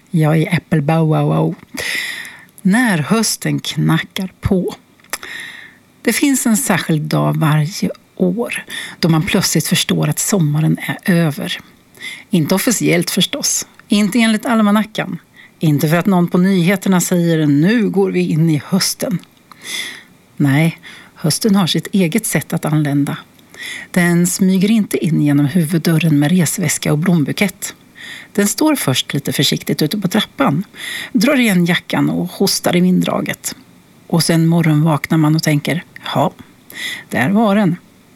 Jag är Äppelbow. När hösten knackar på. Det finns en särskild dag varje år då man plötsligt förstår att sommaren är över. Inte officiellt förstås, inte enligt almanackan. Inte för att någon på nyheterna säger nu går vi in i hösten. Nej, hösten har sitt eget sätt att anlända. Den smyger inte in genom huvuddörren med resväska och blombukett. Den står först lite försiktigt ute på trappan, drar igen jackan och hostar i vinddraget. Och sen morgon vaknar man och tänker, ja, där var den.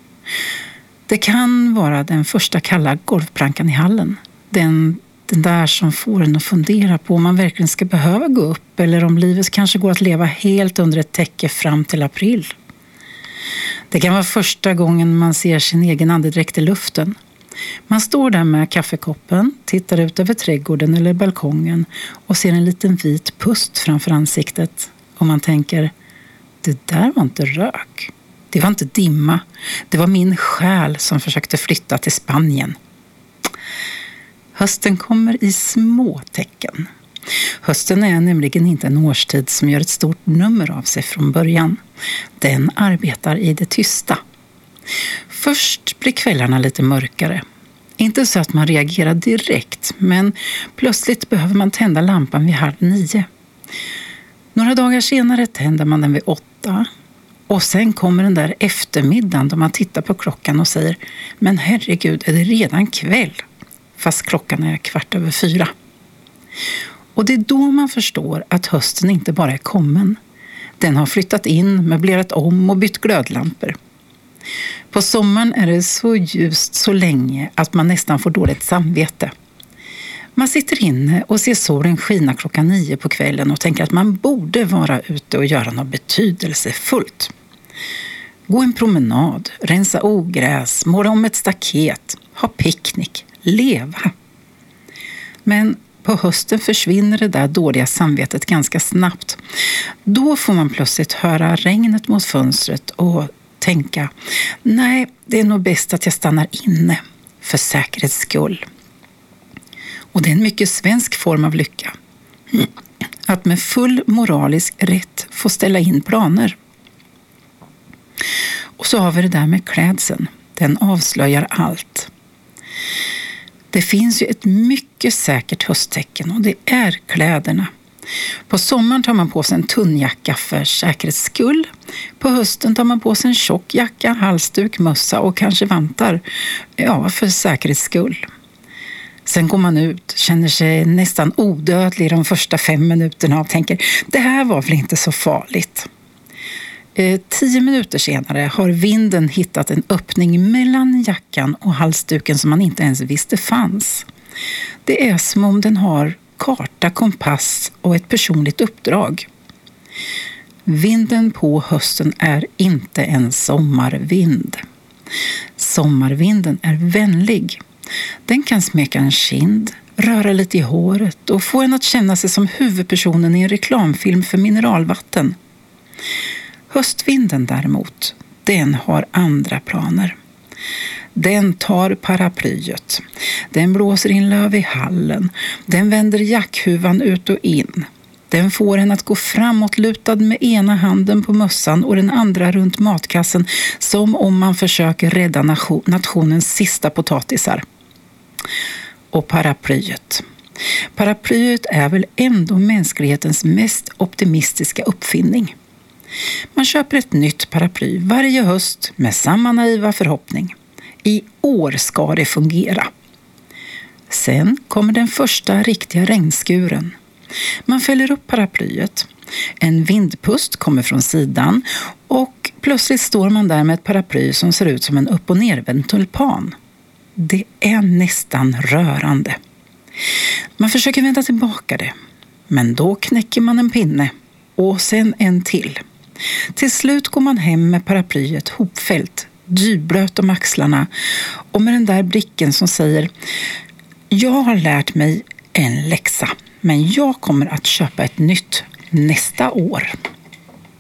Det kan vara den första kalla golvplankan i hallen. Den där som får en att fundera på om man verkligen ska behöva gå upp eller om livet kanske går att leva helt under ett täcke fram till april. Det kan vara första gången man ser sin egen andedräkt i luften. Man står där med kaffekoppen, tittar ut över trädgården eller balkongen och ser en liten vit pust framför ansiktet. Och man tänker, det där var inte rök. Det var inte dimma. Det var min själ som försökte flytta till Spanien. Hösten kommer i små tecken. Hösten är nämligen inte en årstid som gör ett stort nummer av sig från början. Den arbetar i det tysta. Först blir kvällarna lite mörkare. Inte så att man reagerar direkt, men plötsligt behöver man tända lampan vid 8:30. Några dagar senare tänder man den vid 8. Och sen kommer den där eftermiddagen då man tittar på klockan och säger, men herregud, är det redan kväll? Fast klockan är 4:15. Och det är då man förstår att hösten inte bara är kommen. Den har flyttat in, möblerat om och bytt glödlampor. På sommaren är det så ljust så länge att man nästan får dåligt samvete. Man sitter inne och ser solen skina 9:00 på kvällen och tänker att man borde vara ute och göra något betydelsefullt. Gå en promenad, rensa ogräs, måla om ett staket, ha picknick, leva. Men på hösten försvinner det där dåliga samvetet ganska snabbt. Då får man plötsligt höra regnet mot fönstret och tänka, nej, det är nog bäst att jag stannar inne för säkerhets skull. Och det är en mycket svensk form av lycka. Att med full moralisk rätt få ställa in planer. Och så har vi det där med klädseln. Den avslöjar allt. Det finns ju ett mycket säkert hösttecken och det är kläderna. På sommaren tar man på sig en tunn jacka för säkerhets skull. På hösten tar man på sig en tjock jacka, halsduk, mössa och kanske vantar. Ja, för säkerhets skull. Sen går man ut, känner sig nästan odödlig de första 5 minuterna och tänker, det här var väl inte så farligt. 10 minuter senare har vinden hittat en öppning mellan jackan och halsduken som man inte ens visste fanns. Det är som om den har karta, kompass och ett personligt uppdrag. Vinden på hösten är inte en sommarvind. Sommarvinden är vänlig. Den kan smeka en kind, röra lite i håret och få en att känna sig som huvudpersonen i en reklamfilm för mineralvatten. Höstvinden däremot, den har andra planer. Den tar paraplyet. Den blåser in löv i hallen. Den vänder jackhuvan ut och in. Den får en att gå framåt lutad med ena handen på mössan och den andra runt matkassen som om man försöker rädda nationens sista potatisar. Och paraplyet. Paraplyet är väl ändå mänsklighetens mest optimistiska uppfinning. Man köper ett nytt paraply varje höst med samma naiva förhoppning. I år ska det fungera. Sen kommer den första riktiga regnskuren. Man fäller upp paraplyet. En vindpust kommer från sidan och plötsligt står man där med ett paraply som ser ut som en upp- och nervänd tulpan. Det är nästan rörande. Man försöker vända tillbaka det, men då knäcker man en pinne och sen en till. Till slut går man hem med paraplyet hopfällt, dyblöt om axlarna och med den där blicken som säger, jag har lärt mig en läxa, men jag kommer att köpa ett nytt nästa år.